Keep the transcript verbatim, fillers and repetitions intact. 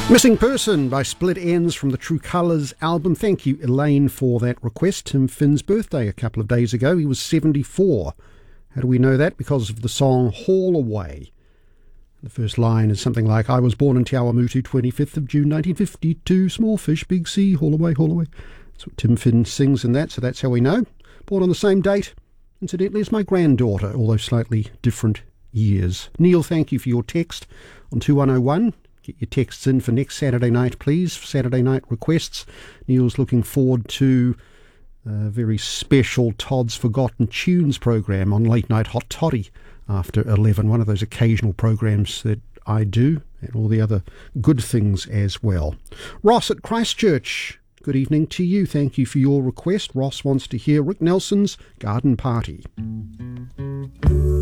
Missing Person by Split Ends from the True Colours album. Thank you, Elaine, for that request. Tim Finn's birthday a couple of days ago. He was seventy-four. How do we know that? Because of the song Haul Away. The first line is something like, I was born in Te Awamutu, twenty-fifth of June, nineteen fifty-two. Small fish, big sea, haul away, haul away. That's what Tim Finn sings in that, so that's how we know. Born on the same date, incidentally, as my granddaughter, although slightly different years. Neil, thank you for your text on two one oh one. Get your texts in for next Saturday night, please. Saturday night requests. Neil's looking forward to a very special Todd's Forgotten Tunes program on Late Night Hot Toddy after eleven. One of those occasional programs that I do, and all the other good things as well. Ross at Christchurch, good evening to you. Thank you for your request. Ross wants to hear Rick Nelson's Garden Party.